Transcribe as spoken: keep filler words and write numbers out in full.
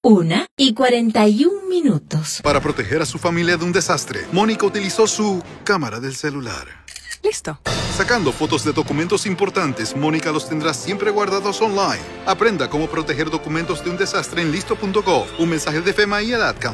una y cuarenta y un minutos. Para proteger a su familia de un desastre, Mónica utilizó su cámara del celular. Listo. Sacando fotos de documentos importantes, Mónica los tendrá siempre guardados online. Aprenda cómo proteger documentos de un desastre en listo punto gov. Un mensaje de FEMA y el Ad Council.